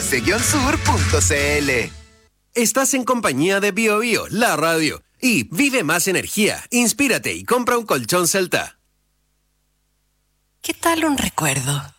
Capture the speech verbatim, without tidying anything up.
s sur punto c l. Estás en compañía de Bio Bio, la radio. Y vive más energía, inspírate y compra un colchón Celta. ¿Qué tal un recuerdo?